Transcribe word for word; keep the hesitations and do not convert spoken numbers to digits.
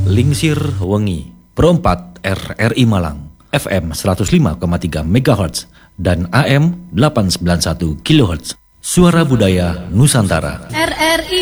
Lingsir Wengi, Perempat R R I Malang, F M seratus lima koma tiga megahertz dan A M delapan ratus sembilan puluh satu kilohertz. Suara Budaya Nusantara. R R I